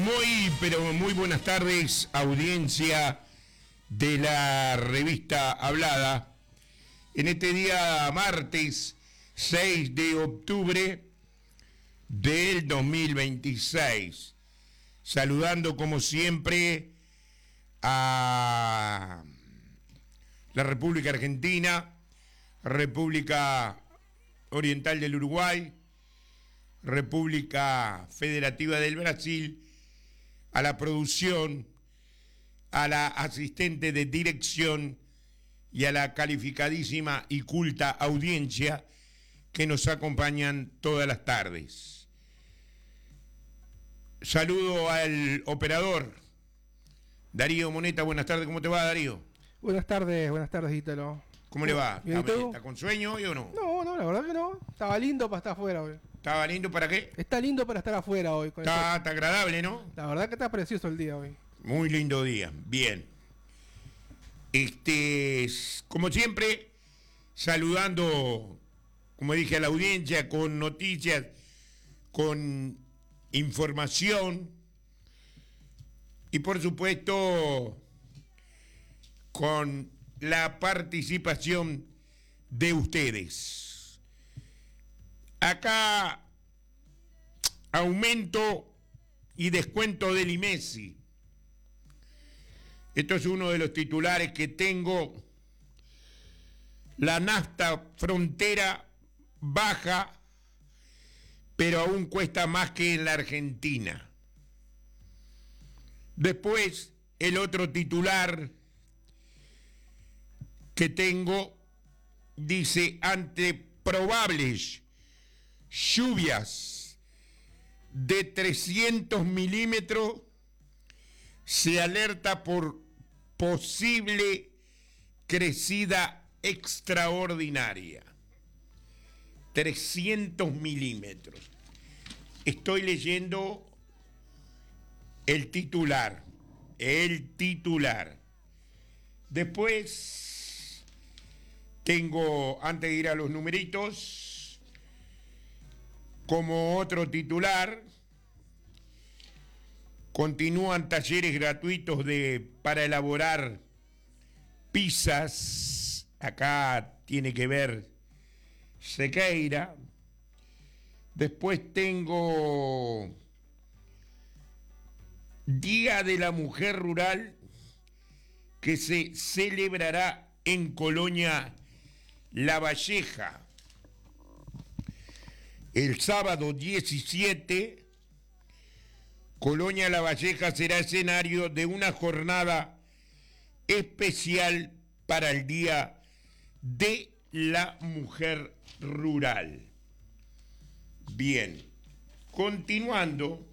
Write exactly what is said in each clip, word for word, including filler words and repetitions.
Muy, pero muy buenas tardes, audiencia de la revista Hablada. En este día martes seis de octubre del dos mil veintiséis. Saludando como siempre a la República Argentina, República Oriental del Uruguay, República Federativa del Brasil, a la producción, a la asistente de dirección y a la calificadísima y culta audiencia que nos acompañan todas las tardes. Saludo al operador, Darío Moneta. Buenas tardes, ¿cómo te va, Darío? Buenas tardes, buenas tardes, Ítalo. ¿Cómo le va? ¿Bien, ¿Está, tú? ¿Está con sueño hoy o no? No, no, la verdad que no. Estaba lindo para estar afuera hoy. ¿Estaba lindo para qué? Está lindo para estar afuera hoy. Con Está, el... está agradable, ¿no? La verdad que está precioso el día hoy. Muy lindo día, bien. Este, como siempre, saludando, como dije, a la audiencia con noticias, con información y por supuesto con la participación de ustedes. Acá aumento y descuento del IMESI. Esto es uno de los titulares que tengo. La nafta frontera baja, pero aún cuesta más que en la Argentina. Después, el otro titular que tengo dice: ante probables lluvias de trescientos milímetros, se alerta por posible crecida extraordinaria. trescientos milímetros. Estoy leyendo el titular. El titular. Después tengo, antes de ir a los numeritos, como otro titular, continúan talleres gratuitos de, para elaborar pizzas. Acá tiene que ver Sequeira. Después tengo Día de la Mujer Rural, que se celebrará en Colonia La Valleja el sábado diecisiete. Colonia La Valleja será escenario de una jornada especial para el Día de la Mujer Rural. Bien, continuando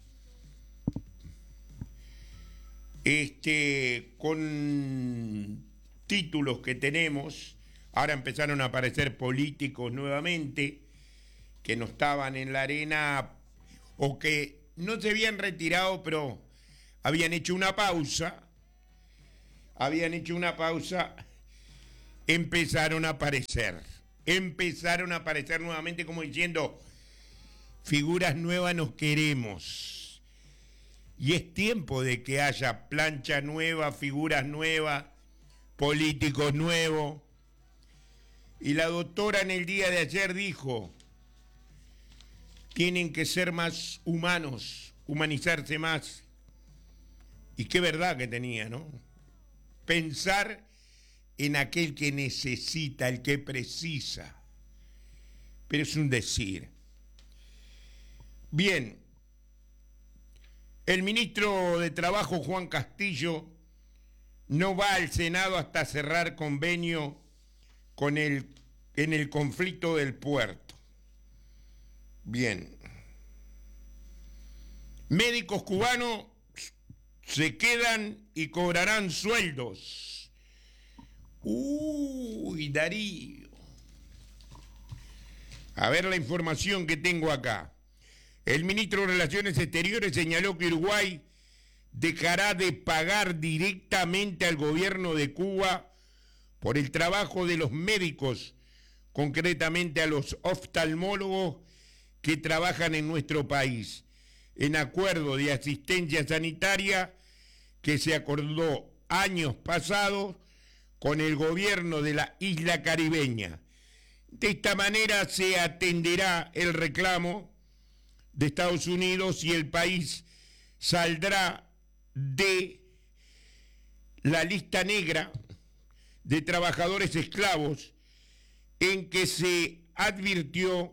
este, con títulos que tenemos. Ahora empezaron a aparecer políticos nuevamente que no estaban en la arena o que no se habían retirado, pero habían hecho una pausa, habían hecho una pausa, empezaron a aparecer, empezaron a aparecer nuevamente como diciendo, figuras nuevas nos queremos. Y es tiempo de que haya plancha nueva, figuras nuevas, políticos nuevos. Y la doctora en el día de ayer dijo, tienen que ser más humanos, humanizarse más. Y qué verdad que tenía, ¿no? Pensar en aquel que necesita, el que precisa. Pero es un decir. Bien, el ministro de Trabajo, Juan Castillo, no va al Senado hasta cerrar convenio con el, en el conflicto del puerto. Bien. Médicos cubanos se quedan y cobrarán sueldos. Uy, Darío. A ver la información que tengo acá. El ministro de Relaciones Exteriores señaló que Uruguay dejará de pagar directamente al gobierno de Cuba por el trabajo de los médicos, concretamente a los oftalmólogos que trabajan en nuestro país. en acuerdo de asistencia sanitaria que se acordó años pasados con el gobierno de la isla caribeña. De esta manera se atenderá el reclamo de Estados Unidos y el país saldrá de la lista negra de trabajadores esclavos en que se advirtió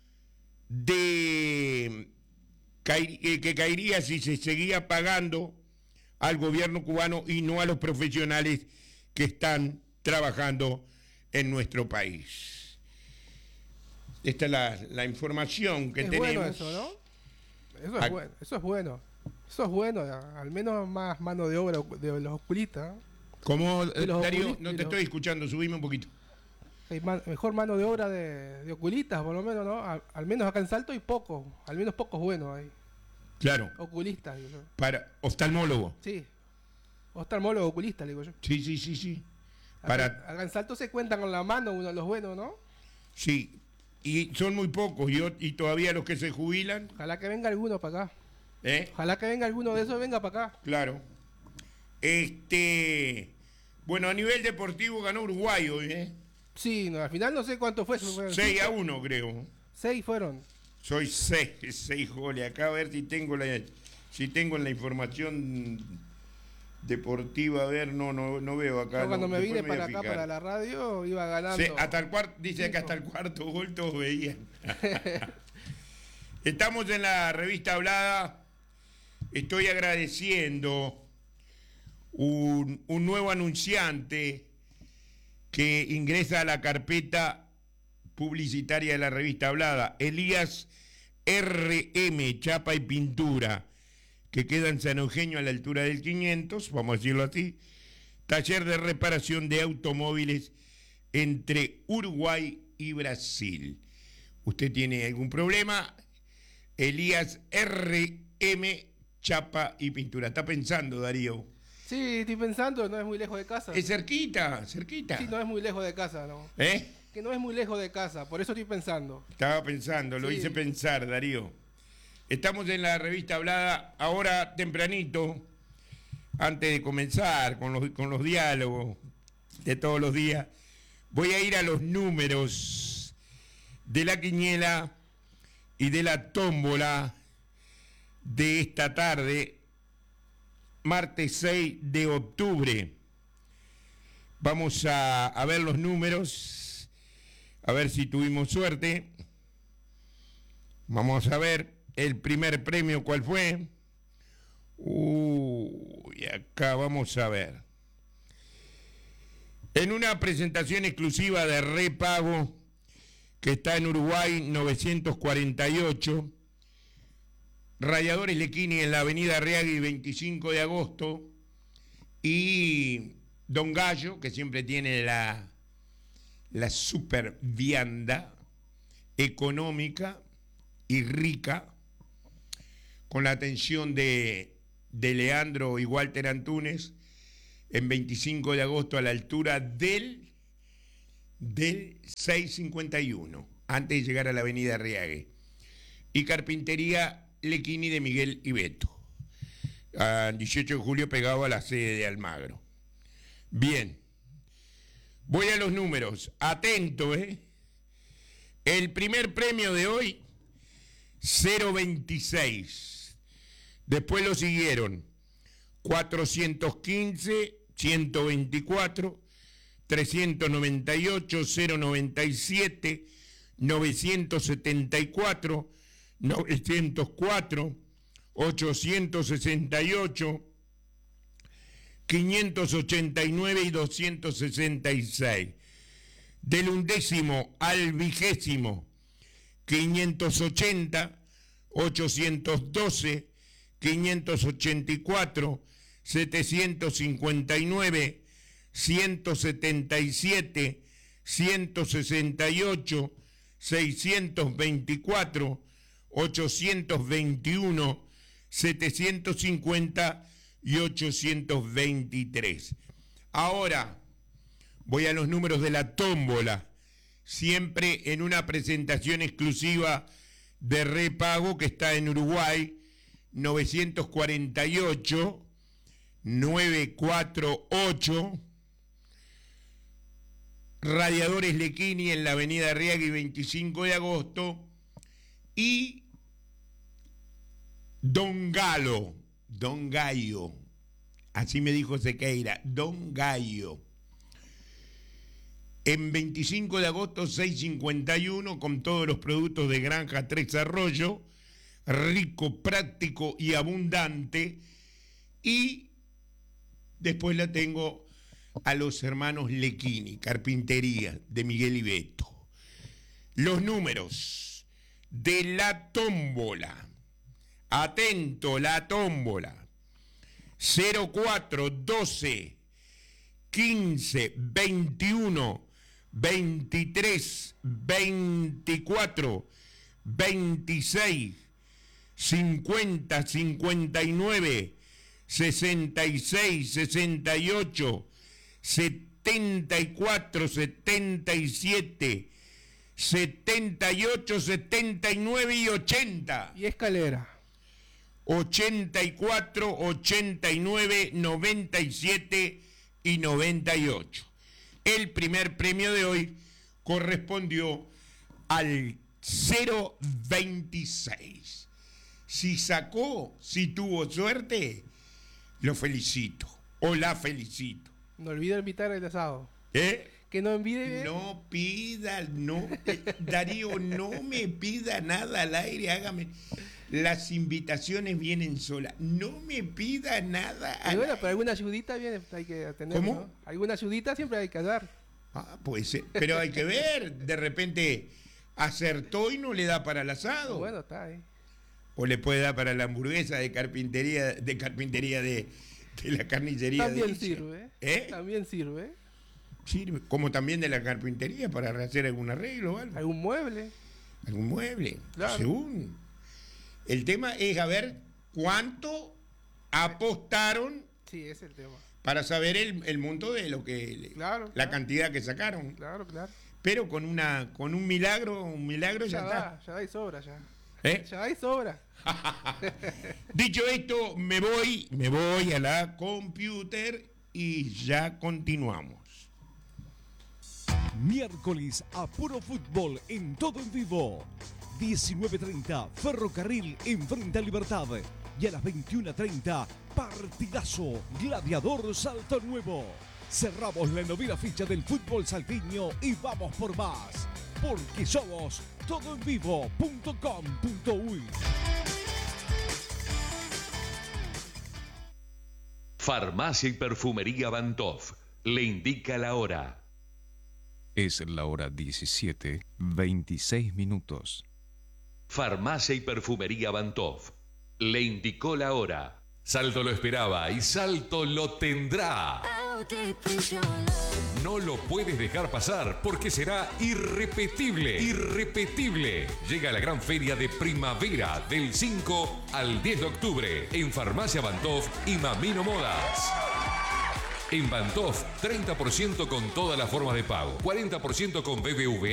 de que caería si se seguía pagando al gobierno cubano y no a los profesionales que están trabajando en nuestro país. Esta es la, la información que es tenemos. Bueno eso, ¿no? Eso es, bueno, eso es bueno. Eso es bueno, al menos más mano de obra de los oculistas. ¿Cómo, Darío? Oculistas, no te los... estoy escuchando, subime un poquito. Hay man, mejor mano de obra de, de oculistas, por lo menos, ¿no? Al, al menos acá en Salto hay pocos, al menos pocos buenos ahí. Claro. Oculistas. Digo. Para oftalmólogo. Sí. Oftalmólogo oculista, digo yo. Sí, sí, sí, sí. Para... Acá, acá en Salto se cuentan con la mano uno de los buenos, ¿no? Sí. Y son muy pocos, y, y todavía los que se jubilan. Ojalá que venga alguno para acá. ¿Eh? Ojalá que venga alguno de esos, venga para acá. Claro. Este, bueno, a nivel deportivo ganó Uruguay hoy, ¿eh? Sí, no, al final no sé cuánto fue. seis a uno, creo. seis fueron. Soy seis, seis goles. Acá a ver si tengo la, si tengo la información deportiva. A ver, no, no, no veo acá. Yo cuando no, me vine me para acá, para la radio, iba ganando. Sí, hasta el cuarto, dice que hasta el cuarto gol todos veían. Estamos en la revista Hablada. Estoy agradeciendo un, un nuevo anunciante que ingresa a la carpeta publicitaria de la revista Hablada, Elías R M, Chapa y Pintura, que queda en San Eugenio a la altura del quinientos, vamos a decirlo así, taller de reparación de automóviles entre Uruguay y Brasil. ¿Usted tiene algún problema? Elías R M, Chapa y Pintura. ¿Está pensando, Darío? Sí, estoy pensando, no es muy lejos de casa. Es cerquita, cerquita. Sí, no es muy lejos de casa, ¿no? ¿Eh? Que no es muy lejos de casa, por eso estoy pensando. Estaba pensando, lo Sí. hice pensar, Darío. Estamos en la revista Hablada, ahora tempranito, antes de comenzar con los, con los diálogos de todos los días, voy a ir a los números de la quiniela y de la tómbola de esta tarde, martes seis de octubre. Vamos a, a ver los números, a ver si tuvimos suerte. Vamos a ver el primer premio, ¿cuál fue? Uy, acá vamos a ver. En una presentación exclusiva de Repago, que está en Uruguay novecientos cuarenta y ocho, Rayadores Lequini en la avenida Arriagui veinticinco de agosto, y Don Gallo, que siempre tiene la, la super vianda económica y rica, con la atención de, de Leandro y Walter Antunes, en veinticinco de agosto a la altura del, del seiscientos cincuenta y uno, antes de llegar a la avenida Arriagui. Y Carpintería Lequini de Miguel y Beto, a dieciocho de julio, pegado a la sede de Almagro. Bien, voy a los números, atento, ¿eh? El primer premio de hoy, cero veintiséis. Después lo siguieron cuatrocientos quince, ciento veinticuatro, trescientos noventa y ocho, cero noventa y siete, novecientos setenta y cuatro, novecientos cuatro, ochocientos sesenta y ocho, quinientos ochenta y nueve y doscientos sesenta y seis. Del undécimo al vigésimo, quinientos ochenta, ochocientos doce, quinientos ochenta y cuatro, setecientos cincuenta y nueve, ciento setenta y siete, ciento sesenta y ocho, seiscientos veinticuatro, ochocientos veintiuno, setecientos cincuenta y ochocientos veintitrés. Ahora voy a los números de la tómbola, siempre en una presentación exclusiva de Repago, que está en Uruguay nueve cuatro ocho, nueve cuatro ocho. Radiadores Lequini en la avenida Arriaga y veinticinco de agosto. Y Don Galo, Don Gallo, así me dijo Sequeira, Don Gallo. En veinticinco de agosto, seiscientos cincuenta y uno, con todos los productos de Granja Tres Arroyos, rico, práctico y abundante. Y después la tengo a los hermanos Lequini, carpintería de Miguel y Beto. Los números de la tómbola. Atento, la tómbola. cero cuatro, doce, quince, veintiuno, veintitrés, veinticuatro, veintiséis, cincuenta, cincuenta y nueve, sesenta y seis, sesenta y ocho, setenta y cuatro, setenta y siete, setenta y ocho, setenta y nueve y ochenta. Y escalera. ochenta y cuatro, ochenta y nueve, noventa y siete y noventa y ocho. El primer premio de hoy correspondió al cero veintiséis. Si sacó, si tuvo suerte, lo felicito o la felicito. No olvide invitar el asado. ¿Eh? Que no envíe. No pida, no, Darío, no me pida nada al aire, hágame. Las invitaciones vienen solas. No me pida nada al Y bueno, aire. pero alguna ayudita viene, hay que tener. ¿Cómo? ¿No? Alguna ayudita siempre hay que dar. Ah, pues, ser, pero hay que ver, de repente acertó y no le da para el asado. Bueno, está ahí. O le puede dar para la hamburguesa de carpintería, de carpintería de, de la carnicería. También de sirve. ¿Eh? También sirve. Sirve. Como también de la carpintería para hacer algún arreglo o algo. Algún mueble. Algún mueble. Claro. Según. El tema es a ver cuánto apostaron. Sí, ese es el tema. Para saber el, el monto de lo que. Claro, la claro. cantidad que sacaron. Claro, claro. Pero con una con un milagro, un milagro ya, Ya está. da, ya da y sobra ya. ¿Eh? Ya da y sobra. Dicho esto, me voy, me voy a la computer y ya continuamos. Miércoles a puro fútbol en todo en vivo. diecinueve treinta, Ferrocarril enfrenta a Libertad. Y a las veintiuna treinta, partidazo, Gladiador Salto Nuevo. Cerramos la novena ficha del fútbol salteño y vamos por más. Porque somos todo en vivo punto com punto uy. Farmacia y Perfumería Bantoff le indica la hora. Es la hora diecisiete, veintiséis minutos. Farmacia y Perfumería Bantoff le indicó la hora. Salto lo esperaba y Salto lo tendrá. No lo puedes dejar pasar porque será irrepetible, irrepetible. Llega la gran feria de primavera del cinco al diez de octubre en Farmacia Bantoff y Mamino Modas. En Bantoff, treinta por ciento con todas las formas de pago, cuarenta por ciento con B B V A.